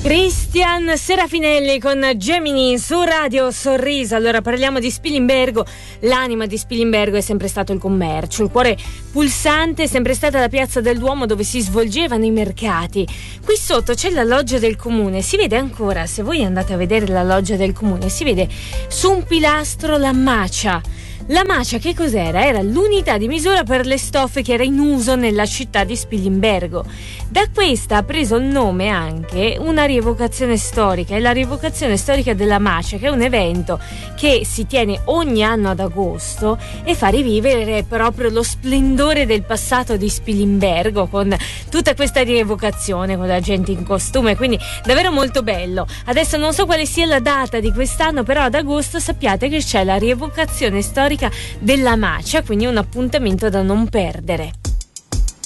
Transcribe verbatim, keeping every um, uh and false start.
Cristian Serafinelli con Gemini su Radio Sorriso. Allora parliamo di Spilimbergo. L'anima di Spilimbergo è sempre stato il commercio, il cuore pulsante è sempre stata la piazza del Duomo dove si svolgevano i mercati. Qui sotto c'è la loggia del comune, si vede ancora, se voi andate a vedere la loggia del comune, si vede su un pilastro la macia. La macia che cos'era? Era l'unità di misura per le stoffe che era in uso nella città di Spilimbergo. Da questa ha preso il nome anche una rievocazione storica, è la rievocazione storica della macia, che è un evento che si tiene ogni anno ad agosto e fa rivivere proprio lo splendore del passato di Spilimbergo con tutta questa rievocazione con la gente in costume, quindi davvero molto bello. Adesso non so quale sia la data di quest'anno, però ad agosto sappiate che c'è la rievocazione storica della macia, quindi un appuntamento da non perdere.